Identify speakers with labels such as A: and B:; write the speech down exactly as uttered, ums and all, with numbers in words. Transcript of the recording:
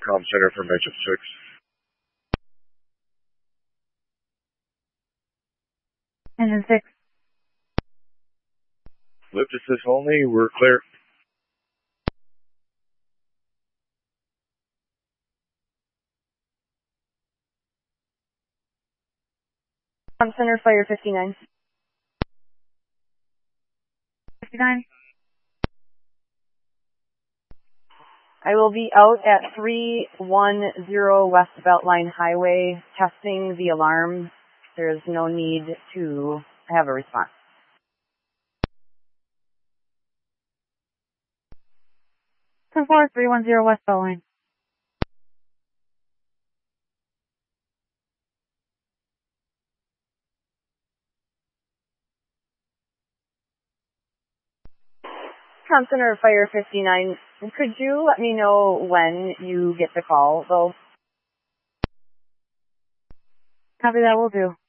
A: Com Center from Engine six.
B: Engine six.
A: Lift assist only, we're clear.
B: Com Center, Fire fifty-nine. fifty-nine. I will be out at three one zero West Beltline Highway testing the alarm. There is no need to have a response. two four three one zero West Beltline. Com Center, Fire fifty-nine. Could you let me know when you get the call, though? Copy that, will do.